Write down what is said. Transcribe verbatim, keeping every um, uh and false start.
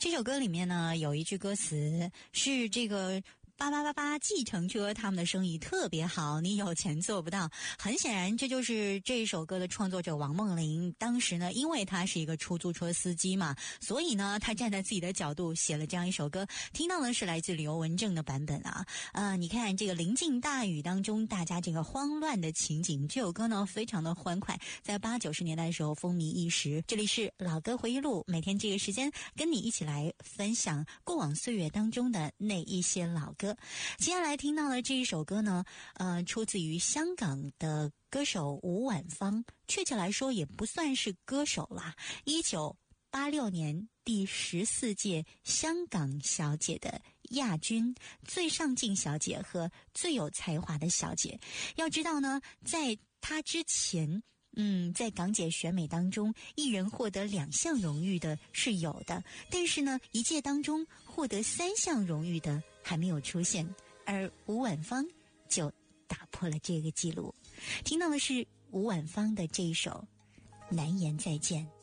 这首歌里面呢有一句歌词是这个八八八八计程车他们的生意特别好，你有钱做不到。很显然这就是这首歌的创作者王梦玲，当时呢因为他是一个出租车司机嘛，所以呢他站在自己的角度写了这样一首歌。听到的是来自刘文正的版本啊。呃，你看这个临近大雨当中大家这个慌乱的情景，这首歌呢非常的欢快，在八九十年代的时候风靡一时。这里是老歌回忆录，每天这个时间跟你一起来分享过往岁月当中的那一些老歌。接下来听到的这一首歌呢，呃，出自于香港的歌手吴婉芳，确切来说也不算是歌手啦。一九八六年第十四届香港小姐的亚军，最上镜小姐和最有才华的小姐。要知道呢，在她之前嗯，在港姐选美当中，一人获得两项荣誉的是有的，但是呢，一届当中获得三项荣誉的还没有出现，而吴婉芳就打破了这个记录。听到的是吴婉芳的这一首《难言再见》。